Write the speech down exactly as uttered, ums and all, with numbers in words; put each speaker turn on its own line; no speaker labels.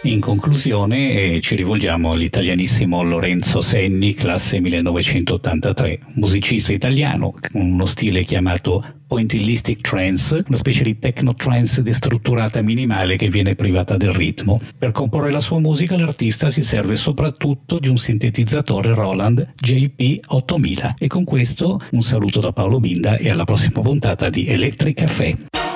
In conclusione eh, ci rivolgiamo all'italianissimo Lorenzo Senni, classe millenovecentottantatré, musicista italiano con uno stile chiamato pointillistic trance, una specie di techno trance destrutturata minimale che viene privata del ritmo. Per comporre la sua musica l'artista si serve soprattutto di un sintetizzatore Roland J P ottomila. E con questo un saluto da Paolo Binda e alla prossima puntata di Electric Café.